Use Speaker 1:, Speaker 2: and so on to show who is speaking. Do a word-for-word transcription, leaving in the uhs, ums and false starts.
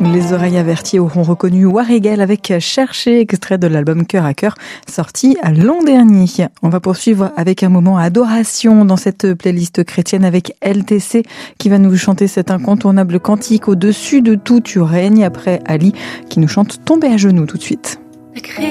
Speaker 1: Les oreilles averties auront reconnu Warrigal avec Chercher, extrait de l'album Cœur à Cœur, sorti l'an dernier. On va poursuivre avec un moment adoration dans cette playlist chrétienne avec L T C qui va nous chanter cet incontournable cantique Au-dessus de tout tu règnes, après Ali qui nous chante Tomber à genoux tout de suite.